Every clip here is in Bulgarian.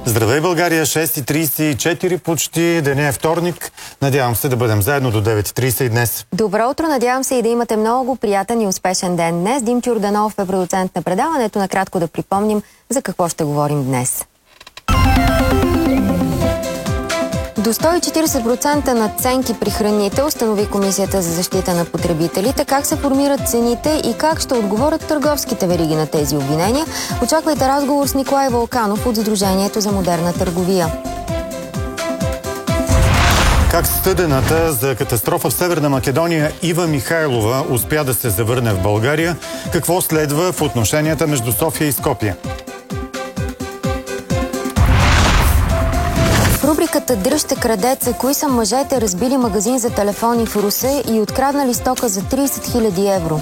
Здравей, България, 6:34 почти, деня е вторник. Надявам се да бъдем заедно до 9:30 и днес. Добро утро, надявам се и да имате много приятен и успешен ден днес. Димчо Йорданов е продуцент на предаването. Накратко да припомним за какво ще говорим днес. До 140% надценки при храните установи Комисията за защита на потребителите. Как се формират цените и как ще отговорят търговските вериги на тези обвинения? Очаквайте разговор с Николай Вълканов от Сдружението за модерна търговия. Как стъдената за катастрофа в Северна Македония Ива Михайлова успя да се завърне в България? Какво следва в отношенията между София и Скопие? В рубриката "Дръжте крадеца", кои са мъжете, разбили магазин за телефони в Русе и откраднали стока за 30 000 евро?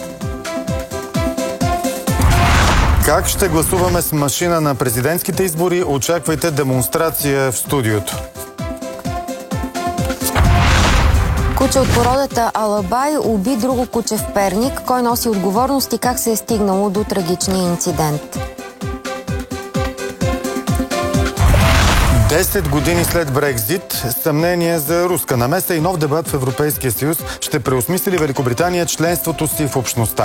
Как ще гласуваме с машина на президентските избори? Очаквайте демонстрация в студиото. Куче от породата Алабай уби друго куче в Перник. Кой носи отговорност и как се е стигнало до трагичния инцидент? 10 години след Брекзит, съмнение за руска намеса и нов дебат в Европейския съюз. Ще преосмисли ли Великобритания членството си в общността?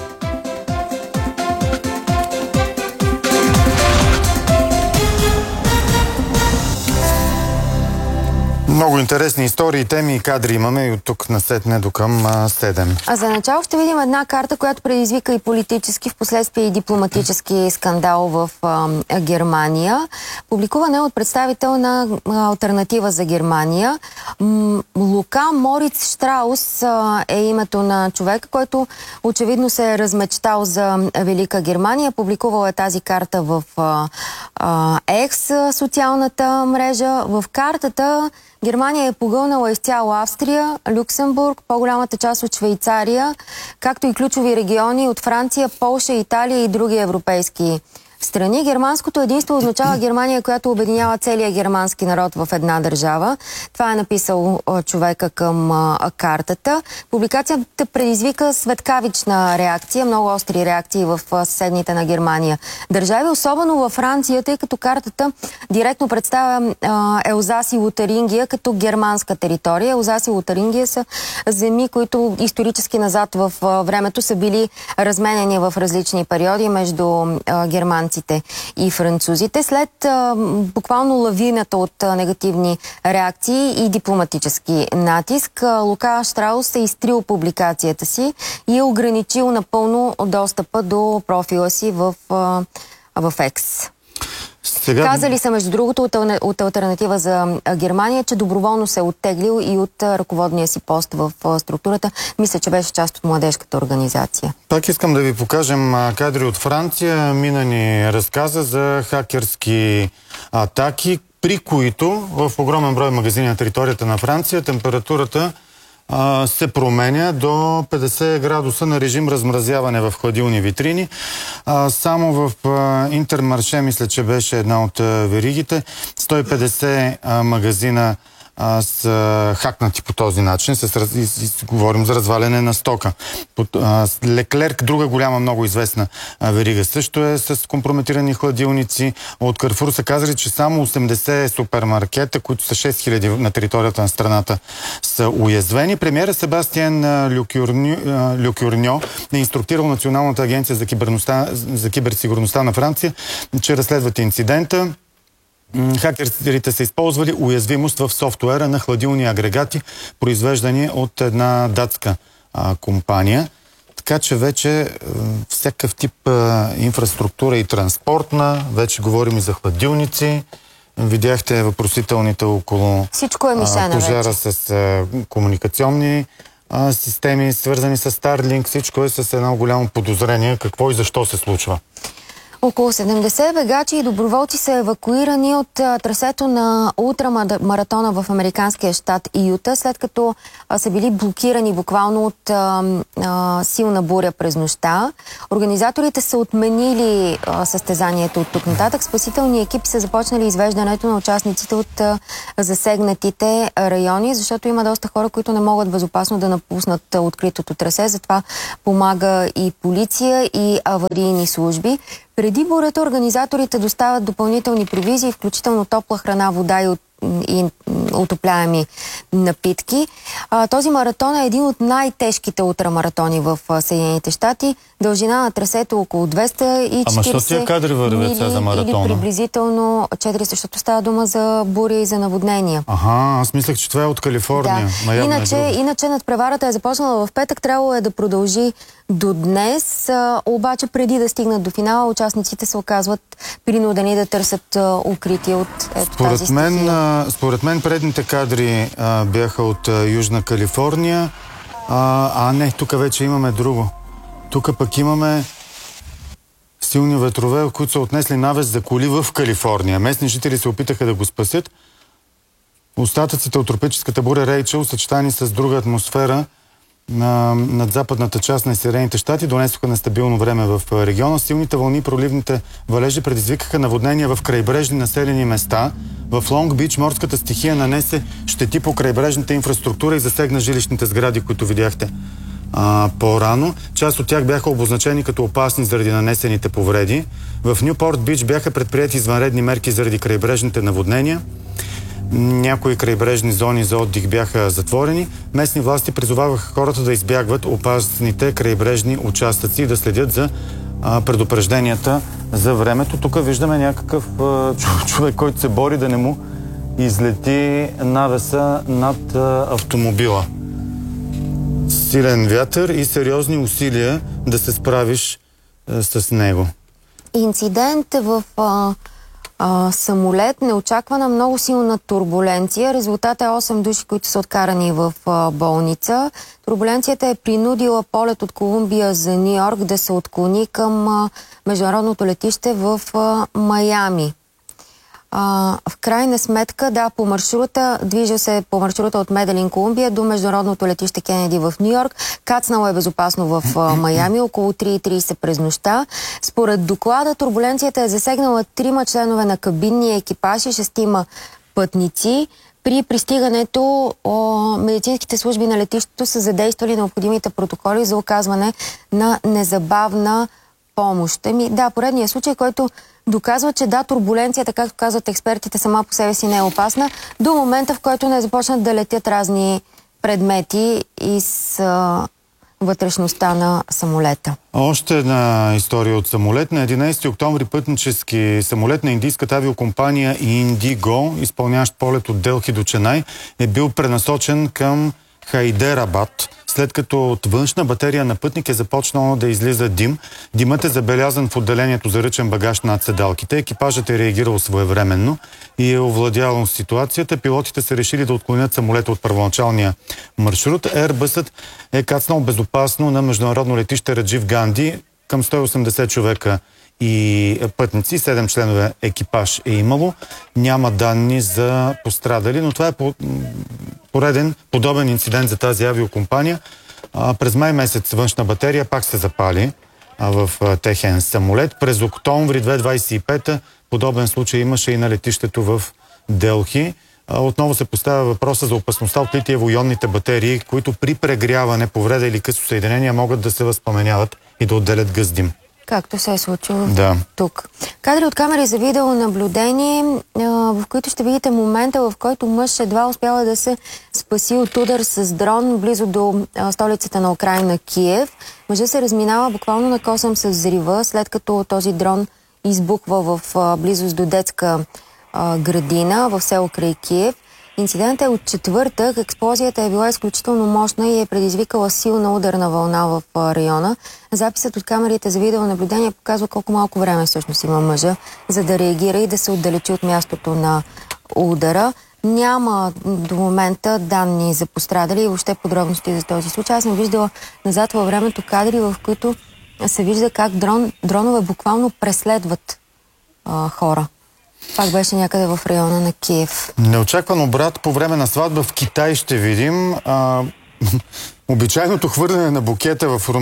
Много интересни истории, теми и кадри имаме и от тук насетне до към 7. А за начало ще видим една карта, която предизвика и политически, впоследствие и дипломатически скандал в Германия. Публикувана е от представител на Алтернатива за Германия. Лука Мориц Штраус е името на човека, който очевидно се е размечтал за Велика Германия. Публикувала е тази карта в Екс, социалната мрежа. В картата Германия е погълнала изцяло Австрия, Люксембург, по-голямата част от Швейцария, както и ключови региони от Франция, Полша, Италия и други европейски страни. Германското единство означава Германия, която обединява целия германски народ в една държава. Това е написал човека към картата. Публикацията предизвика светкавична реакция, много остри реакции в съседните на Германия държави, особено във Франция, тъй като картата директно представя Елзас и Лотарингия като германска територия. Елзас и Лотарингия са земи, които исторически назад в времето са били разменени в различни периоди между германците и французите. След буквално лавината от негативни реакции и дипломатически натиск, Лука Штраус е изтрил публикацията си и е ограничил напълно достъпа до профила си в Екс. Казали са, между другото, от Алтернатива за Германия, че доброволно се е оттеглил и от ръководния си пост в структурата. Мисля, че беше част от младежката организация. Пак искам да ви покажем кадри от Франция. Мина ни разказа за хакерски атаки, при които в огромен брой магазини на територията на Франция температурата се променя до 50 градуса на режим размразяване в хладилни витрини. Само в Интермарше, мисля, че беше една от веригите, 150 магазина са хакнати по този начин. Говорим за разваляне на стока. Леклерк, друга голяма, много известна верига, също е с компрометирани хладилници. От Карфур са казали, че само 80 супермаркета, които са 6000 на територията на страната, са уязвени. Премиера Себастиан Люкюрньо е инструктирал Националната агенция за киберсигурността на Франция, че разследват инцидента. Хакерите са използвали уязвимост в софтуера на хладилни агрегати, произвеждани от една датска компания. Така че вече всякакъв тип инфраструктура и транспортна, вече говорим и за хладилници. Видяхте въпросителните около пожара с комуникационни системи, свързани с Starlink. Всичко е с едно голямо подозрение какво и защо се случва. Около 70 бегачи и доброволци са евакуирани от трасето на ултрамаратона в американския щат Юта, след като са били блокирани буквално от силна буря през нощта. Организаторите са отменили състезанието от тук нататък. Спасителни екипи са започнали извеждането на участниците от засегнатите райони, защото има доста хора, които не могат безопасно да напуснат откритото трасе. Затова помага и полиция, и аварийни служби. Преди бурята организаторите доставят допълнителни провизии, включително топла храна, вода и отопляеми напитки. Този маратон е един от най-тежките ултрамаратони в Съединените щати. Дължина на трасето около 240 Ама що тия кадри вървят сега за маратона? Или приблизително 400, защото става дума за буря и за наводнения. Аз мислех, че това е от Калифорния. Да. Иначе надпреварата е започнала в петък, трябвало е да продължи до днес, обаче преди да стигнат до финала, участниците се оказват принудени да търсят укритие от тази стихия. Според мен предните кадри бяха от Южна Калифорния. Не, тук вече имаме друго. Тук пък имаме силни ветрове, които са отнесли навес за коли в Калифорния. Местни жители се опитаха да го спасят. Остатъците от тропическата буря Рейчел, съчетани с друга атмосфера над западната част на Съединените щати, донесоха нестабилно време в региона. Силните вълни и проливните валежи предизвикаха наводнения в крайбрежни населени места. В Лонг Бич морската стихия нанесе щети по крайбрежната инфраструктура и засегна жилищните сгради, които видяхте по-рано. Част от тях бяха обозначени като опасни заради нанесените повреди. В Нюпорт Бич бяха предприети извънредни мерки заради крайбрежните наводнения. Някои крайбрежни зони за отдих бяха затворени. Местни власти призоваваха хората да избягват опасните крайбрежни участъци и да следят за предупрежденията за времето. Тук виждаме някакъв човек, който се бори да не му излети навеса над автомобила. Силен вятър и сериозни усилия да се справиш с него. Инцидент в самолет, неочаквана много силна турбуленция. Резултатът е 8 души, които са откарани в болница. Турбуленцията е принудила полет от Колумбия за Ню Йорк да се отклони към международното летище в Майами. В крайна сметка, по маршрута, движа се по маршрута от Меделин, Колумбия до международното летище Кенеди в Ню Йорк. Кацнало е безопасно в Майами, около 3:30 през нощта. Според доклада, турбуленцията е засегнала 3 членове на кабинния екипаж и 6 пътници. При пристигането медицинските служби на летището са задействали необходимите протоколи за оказване на незабавна помощ. Поредният случай, който доказва, че турбуленцията, както казват експертите, сама по себе си не е опасна, до момента, в който не започнат да летят разни предмети из вътрешността на самолета. Още една история от самолет. На 11 октомври пътнически самолет на индийската авиокомпания Индиго, изпълняващ полет от Делхи до Ченай, е бил пренасочен към Хайдерабад, след като от външна батерия на пътник е започнало да излиза дим. Димът е забелязан в отделението за ръчен багаж над седалките. Екипажът е реагирал своевременно и е овладял ситуацията. Пилотите са решили да отклонят самолета от първоначалния маршрут. Airbus-ът е кацнал безопасно на международно летище Раджив Ганди към 180 човека и пътници, 7 членове екипаж е имало. Няма данни за пострадали, но това е пореден подобен инцидент за тази авиокомпания. През май месец външна батерия пак се запали в техен самолет. През октомври 2025 подобен случай имаше и на летището в Делхи. Отново се поставя въпроса за опасността от литиево-ионните батерии, които при прегряване, повреда или късо съединение могат да се възпламеняват и да отделят гъс дим. Както се е случило тук. Кадри от камери за видеонаблюдение, в които ще видите момента, в който мъж едва успява да се спаси от удар с дрон близо до столицата на Украйна, Киев. Мъжът се разминава буквално на косъм с взрива, след като този дрон избухва в близост до детска градина в село край Киев. Инцидентът е от четвъртък. Експлозията е била изключително мощна и е предизвикала силна ударна вълна в района. Записът от камерите за видеонаблюдение показва колко малко време всъщност има мъжа, за да реагира и да се отдалечи от мястото на удара. Няма до момента данни за пострадали и въобще подробности за този случай. Аз съм виждала назад във времето кадри, в които се вижда как дронове буквално преследват хора. Пак беше някъде в района на Киев. Неочакван обрат по време на сватба в Китай ще видим. Обичайното хвърляне на букета в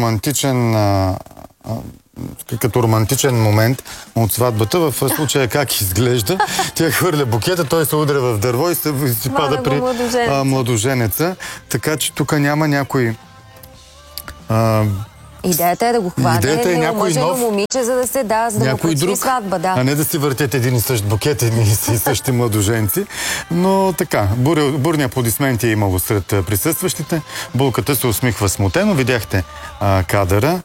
като романтичен момент от сватбата, в случая как изглежда. Тя хвърля букета, той се удря в дърво и се пада при младоженеца. Така че тук няма някой Идеята е да го хване Идеята е някой нов, момиче, за да му предстои сватба. Да. А не да си въртят един и същ букет, едни и същи младоженци. Но така, бурни аплодисменти е имало сред присъстващите. Булката се усмихва смутено. Видяхте кадъра.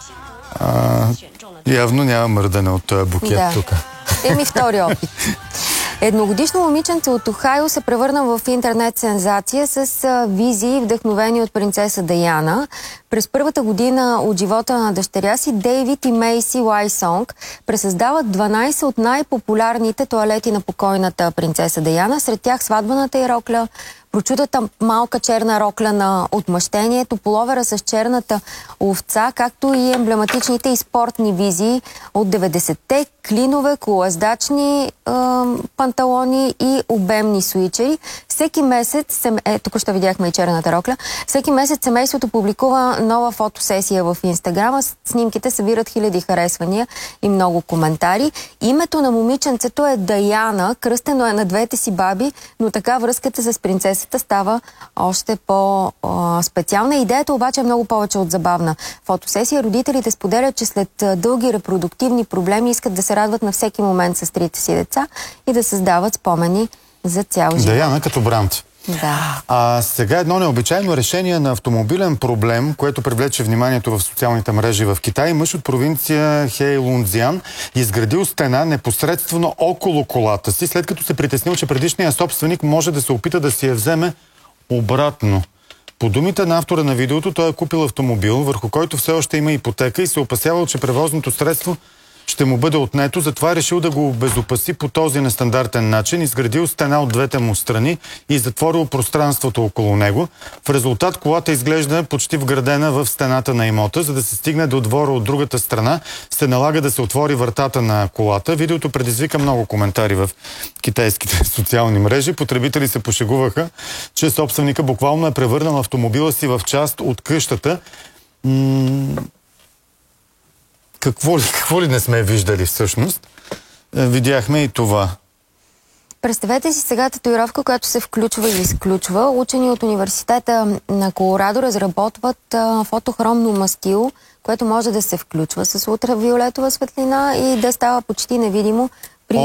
Явно няма мърдане от букет тук. Втори опит. Едногодишно момиченце от Охайо се превърна в интернет сензация с визии, вдъхновени от принцеса Даяна. През първата година от живота на дъщеря си, Дейвид и Мейси Уайсонг пресъздават 12 от най-популярните тоалети на покойната принцеса Даяна. Сред тях сватбената й рокля, прочутата малка черна рокля на отмъщението, пуловера с черната овца, както и емблематичните и спортни визии от 90-те, клинове, колоездачни панталони и обемни суичери. Всеки месец, тук ще видяхме и черната рокля, всеки месец семейството публикува нова фотосесия в Инстаграма. Снимките събират хиляди харесвания и много коментари. Името на момиченцето е Даяна, кръстено е на двете си баби, но така връзката с принцесата става още по-специална. Идеята обаче е много повече от забавна фотосесия. Родителите споделят, че след дълги репродуктивни проблеми искат да се радват на всеки момент с трите си деца и да създават спомени за цял живот. Даяна като бранд. Да. Сега едно необичайно решение на автомобилен проблем, което привлече вниманието в социалните мрежи в Китай. Мъж от провинция Хейлунцзян изградил стена непосредствено около колата си, след като се притеснил, че предишният собственик може да се опита да си я вземе обратно. По думите на автора на видеото, той е купил автомобил, върху който все още има ипотека и се опасявал, че превозното средство ще му бъде отнето, затова е решил да го обезопаси по този нестандартен начин, изградил стена от двете му страни и затворил пространството около него. В резултат колата изглежда почти вградена в стената на имота. За да се стигне до двора от другата страна, се налага да се отвори вратата на колата. Видеото предизвика много коментари в китайските социални мрежи. Потребители се пошегуваха, че собственика буквално е превърнал автомобила си в част от къщата. Какво ли не сме виждали всъщност? Видяхме и това. Представете си сега татуировка, която се включва и изключва. Учени от университета на Колорадо разработват фотохромно мастило, което може да се включва с ултравиолетова светлина и да става почти невидимо при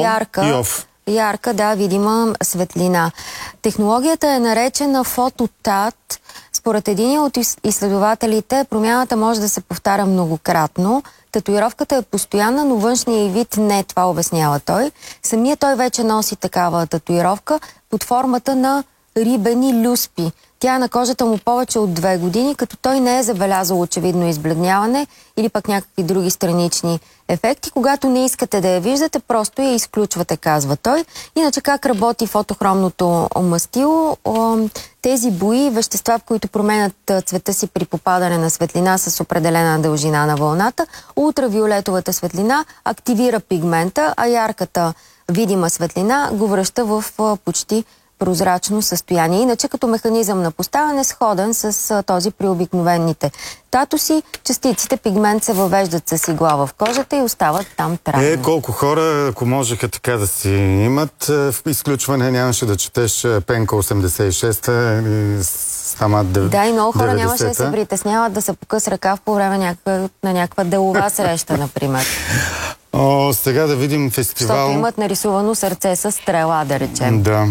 ярка, видима светлина. Технологията е наречена фототат. Според един от изследователите, промяната може да се повтаря многократно. Татуировката е постоянна, но външния й вид не, това обяснява той. Самия той вече носи такава татуировка под формата на рибени люспи. Тя е на кожата му повече от 2 години, като той не е забелязал очевидно избледняване или пък някакви други странични ефекти. Когато не искате да я виждате, просто я изключвате, казва той. Иначе как работи фотохромното мастило? Тези бои, вещества, в които променят цвета си при попадане на светлина с определена дължина на вълната, ултравиолетовата светлина активира пигмента, а ярката видима светлина го връща в почти прозрачно състояние. Иначе като механизъм на поставяне сходен с този при обикновените татуси, частиците пигмент се въвеждат с игла в кожата и остават там трайно. Колко хора, ако можеха така да си имат в изключване, нямаше да четеш Пенка 86-та или Стамат 90-та. Да, и много хора нямаше да се притесняват да се покъс ръкав по време на някаква делова среща, например. Сега да видим фестивал. Защото имат нарисувано сърце с стрела, да речем. Да.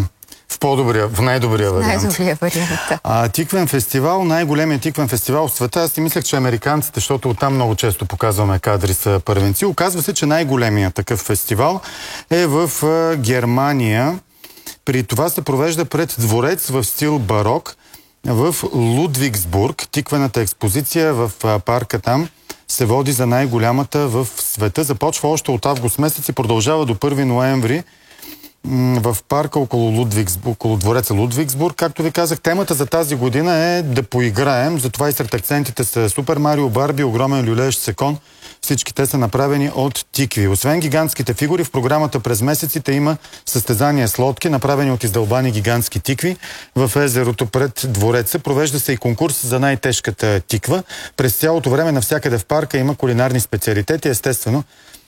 В най-добрия вариант. Тиквен фестивал, най-големият тиквен фестивал в света. Аз си мислех, че американците, защото оттам много често показваме кадри, са първенци. Оказва се, че най-големият такъв фестивал е в Германия. При това се провежда пред дворец в стил барок в Лудвигсбург. Тиквената експозиция в парка там се води за най-голямата в света. Започва още от август месец и продължава до 1 ноември. В парка около двореца Лудвигсбург. Както ви казах, темата за тази година е да поиграем. Затова и сред акцентите са Супер Марио, Барби, огромен люлеещ секон. Всички те са направени от тикви. Освен гигантските фигури, в програмата през месеците има състезания с лодки, направени от издълбани гигантски тикви. В езерото пред двореца провежда се и конкурс за най-тежката тиква. През цялото време навсякъде в парка има кулинарни специалитети, естествено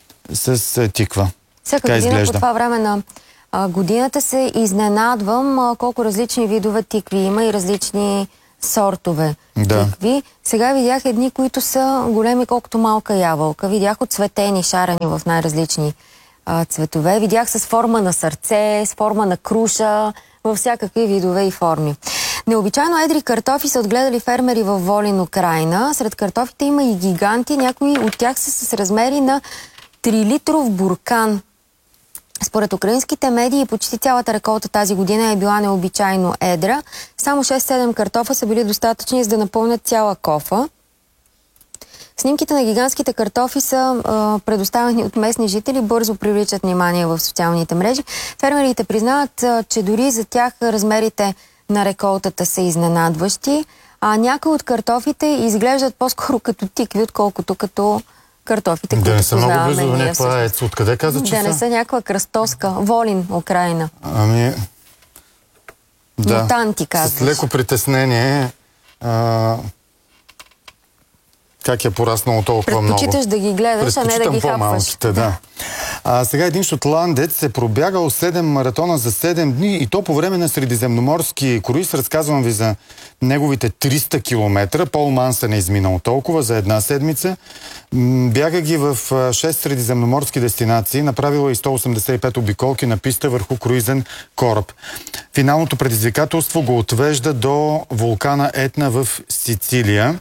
с тиква. Всяка година по това време на годината се изненадвам колко различни видове тикви има и различни сортове Да. тикви. Сега видях едни, които са големи колкото малка ябълка. Видях отцветени, шарени в най-различни цветове. Видях с форма на сърце, с форма на круша, във всякакви видове и форми. Необичайно едри картофи са отгледали фермери в Волин, Украйна. Сред картофите има и гиганти. Някои от тях са с размери на 3-литров буркан. Според украинските медии почти цялата реколта тази година е била необичайно едра. Само 6-7 картофа са били достатъчни, за да напълнят цяла кофа. Снимките на гигантските картофи са предоставени от местни жители, бързо привличат внимание в социалните мрежи. Фермерите признават, че дори за тях размерите на реколтата са изненадващи, а някои от картофите изглеждат по-скоро като тикви, отколкото като картофите, които не са много познаваме близо до ние. някаква ец. Откъде каза, че Да не са някаква кръстоска. Волин, Украйна. Ами... Да. Мутанти, казваш. С леко притеснение... Как е пораснало толкова много. Предпочиташ да ги гледаш, а не да ги хапваш. Да. Сега един шотландец е пробягал 7 маратона за 7 дни и то по време на средиземноморски круиз. Разказвам ви за неговите 300 км. Пол Мансън е изминал толкова за една седмица. Бяга ги в 6 средиземноморски дестинации. Направила и 185 обиколки на писта върху круизен кораб. Финалното предизвикателство го отвежда до вулкана Етна в Сицилия.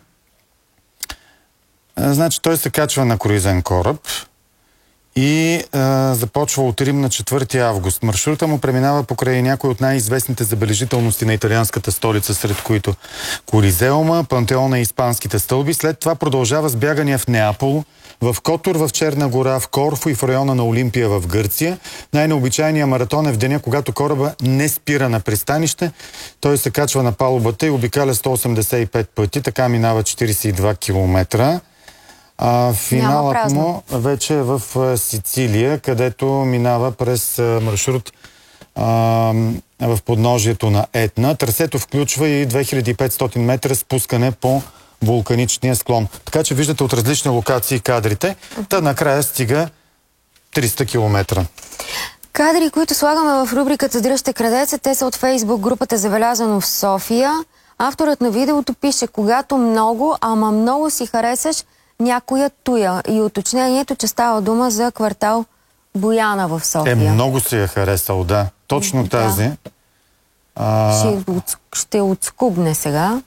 Значи той се качва на круизен кораб и започва от Рим на 4 август. Маршрута му преминава покрай някои от най-известните забележителности на италианската столица, сред които Колизеума, Пантеона и Испанските стълби. След това продължава с бягания в Неапол, в Котор, в Черна гора, в Корфу и в района на Олимпия в Гърция. Най-необичайният маратон е в деня, когато кораба не спира на пристанище. Той се качва на палубата и обикаля 185 пъти, така минава 42 километра. Финалът му вече е в Сицилия, където минава през маршрут в подножието на Етна. Трасето включва и 2500 метра спускане по вулканичния склон. Така че виждате от различни локации кадрите. Та накрая стига 300 километра. Кадри, които слагаме в рубриката "Дръжте крадеца", те са от Фейсбук групата "Забелязано в София". Авторът на видеото пише: "Когато много, ама много си харесаш някоя туя", и уточнението, че става дума за квартал Бояна в София. Много си я харесал, да. Точно тази. Ще отскубне сега.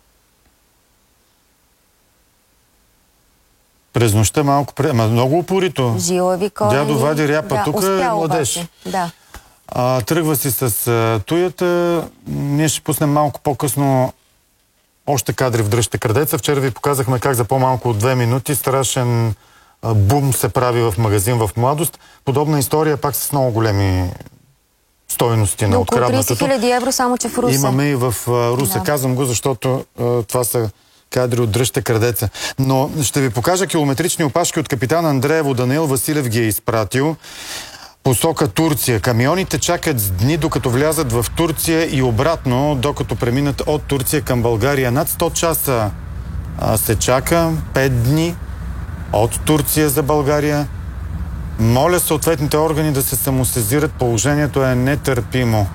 През нощта малко... много упорито. Жилави корени. Дядо вади ряпа. Тук е младеж. Да. Тръгва си с туята. Ние ще пуснем малко по-късно още кадри в "Дръжте крадеца". Вчера ви показахме как за по-малко от 2 минути страшен бум се прави в магазин в Младост. Подобна история пак с много големи стойности на откраднатото. Около 30 000 евро, само че в Русе. Имаме и в Русе. Да. Казвам го, защото това са кадри от "Дръжте крадеца". Но ще ви покажа километрични опашки от капитан Андреево. Даниил Василев ги е изпратил. Посока Турция. Камионите чакат с дни, докато влязат в Турция и обратно, докато преминат от Турция към България. Над 100 часа се чака, 5 дни от Турция за България. Моля съответните органи да се самосезират. Положението е нетърпимо.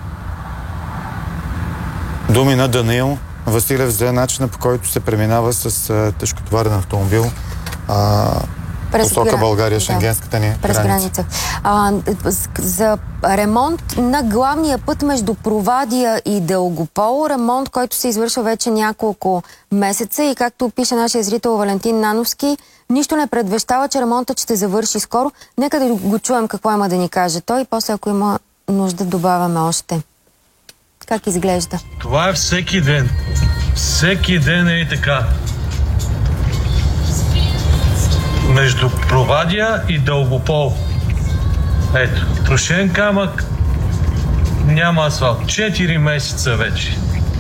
Думи на Даниил Василев за начина, по който се преминава с тежкотоварен автомобил посока България, шенгенската ни граница. За ремонт на главния път между Провадия и Дългопол, ремонт, който се извършва вече няколко месеца и, както пише нашия зрител Валентин Нановски, нищо не предвещава, че ремонтът ще завърши скоро. Нека да го чуем какво има да ни каже той и после, ако има нужда, добавяме още. Как изглежда? Това е всеки ден. Всеки ден е и така. Между Провадия и Дългопол. Ето, трошен камък, няма асфалт. 4 месеца вече.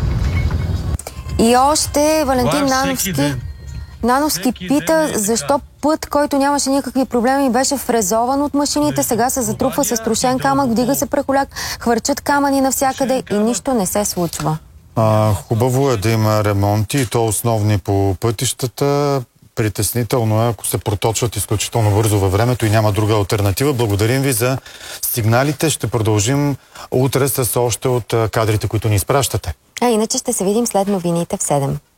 И още Валентин Нановски пита защо път, който нямаше никакви проблеми, беше фрезован от машините, сега се затрупва с трошен камък, вдига се прахоляк, хвърчат камъни навсякъде и нищо не се случва. Хубаво е да има ремонти, и то основни по пътищата. Притеснително е, ако се проточват изключително бързо във времето и няма друга алтернатива. Благодарим ви за сигналите. Ще продължим утре с още от кадрите, които ни изпращате. Иначе ще се видим след новините в 7.